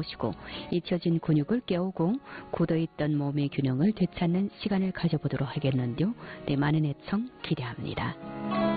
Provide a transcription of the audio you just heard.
모시고 잊혀진 근육을 깨우고 굳어있던 몸의 균형을 되찾는 시간을 가져보도록 하겠는데요. 네, 많은 애청 기대합니다.